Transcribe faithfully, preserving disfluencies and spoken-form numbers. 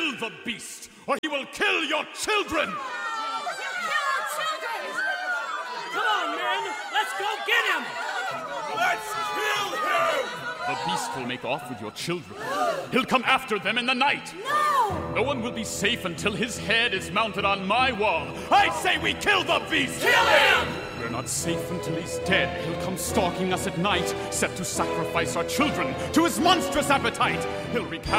kill the beast, or he will kill your children! Come on, men! Let's go get him! Let's kill him! The beast will make off with your children. He'll come after them in the night. No! No one will be safe until his head is mounted on my wall. I say we kill the beast! Kill him! We're not safe until he's dead. He'll come stalking us at night, set to sacrifice our children to his monstrous appetite. He'll wreak havoc